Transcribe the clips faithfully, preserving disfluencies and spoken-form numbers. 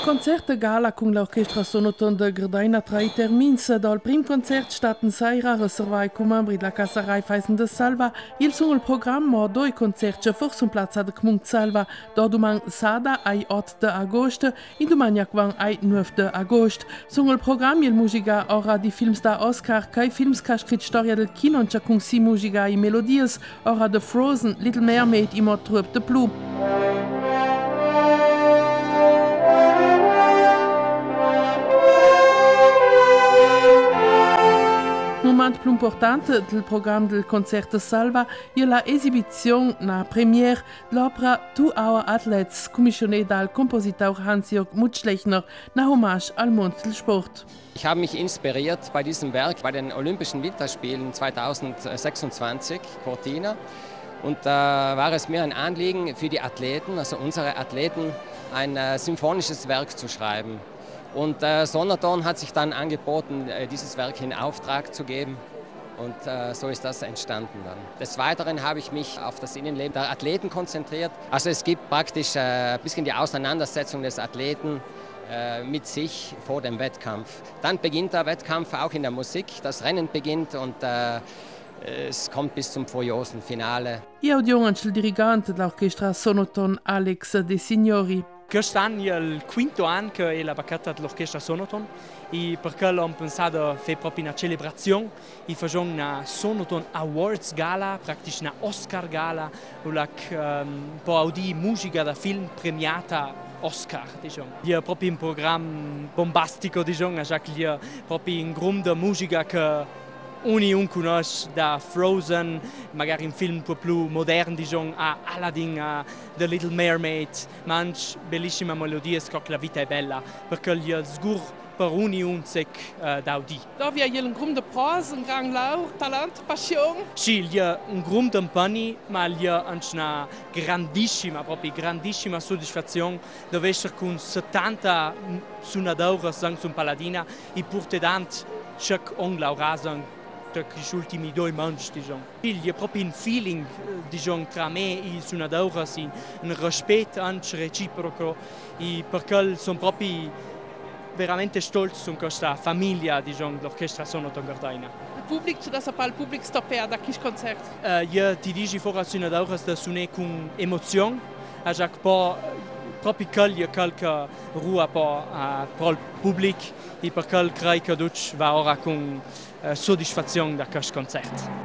concert gala con l'orchestra sonoton de Gardaina tra i termins. Dal prim concert statten Saira reservai con membri della Casa Raiffeisen de Salva. Il sono il programma due concerti forse un piazza de Comune Salva. Da domani sada ai otto de agosto, in domani quang ai nove de agosto. Sono il programma il musica ora di films da Oscar, che films che scritto storia del kino e con si musica i melodies, ora de Frozen, Little Mermaid i mod trup de plu. Moment più importante del programma del concerto Salva è la esibizione, la premiere dell'opera Two Our Athletes, commissionata dal compositor Hans-Jörg Mutschlechner, nach Hommage al Mond del Sport. Ich habe mich inspiriert bei diesem Werk bei den Olympischen Winterspielen zweitausendsechsundzwanzig, Cortina. Und da war es mir ein Anliegen für die Athleten, also unsere Athleten, ein äh, symphonisches Werk zu schreiben. Und äh, Sonoton hat sich dann angeboten, äh, dieses Werk in Auftrag zu geben. Und äh, so ist das entstanden dann. Des Weiteren habe ich mich auf das Innenleben der Athleten konzentriert. Also es gibt praktisch äh, ein bisschen die Auseinandersetzung des Athleten äh, mit sich vor dem Wettkampf. Dann beginnt der Wettkampf auch in der Musik. Das Rennen beginnt und äh, es kommt bis zum furiosen Finale. Io audiamo il dirigente dell'orchestra Sonoton Alex De Signori. Quest'anno è il quinto anno che è la vaccata dell'orchestra Sonoton e perché abbiamo pensato a fare proprio una celebrazione e facciamo una Sonoton Awards Gala, praticamente una Oscar Gala, dove um, può audire musica da film premiata Oscar, diciamo. È proprio un programma bombastico, diciamo, è proprio un gruppo di musica che ognuno conosce, da Frozen, magari un film un po' più moderno, diciamo, a Aladdin, a The Little Mermaid, ma anche bellissime melodie, che la vita è bella, perché gli è sicuro per ognuno uh, da udire. Dove è un gruppo di pros, un gran laur, talento, passione? Sì, è un gruppo di pani, ma è anche una grandissima, proprio grandissima soddisfazione dove essere con settanta suonatori su un paladina e portare c'è un laurato gli ultimi due mangi, diciamo. C'è proprio un feeling, diciamo, tra me e il suonatore, un rispetto anche reciproco, e perché sono proprio veramente stolti su questa famiglia, diciamo, dell'orchestra Sonoton Gardaina. Il pubblico, ci dà sapere, il pubblico sta per da questo concerto? Uh, io ti dico fuori al suonatore da suonare con emozione, a già po' proprio quello che ruota per il pubblico e perché credo che tutti va ora con uh, soddisfazione da questo concerto.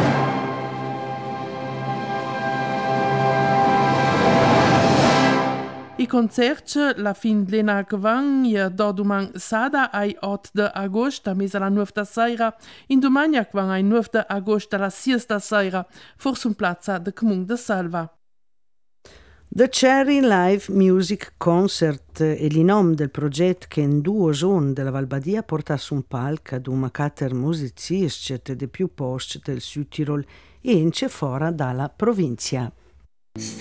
I concerti la fin dell'ena che van da domani sada ai otto de agosto, a mesa alla nove da sera, in domani quang ai nove de agosto alla sei da sera, forse un piazza de Comune de Salva. The Cherry Live Music Concert è il nome del progetto che in due zone della Valbadia porta su un palco ad un macater musicisti di più posti del Sud Tirol e in fora dalla provincia.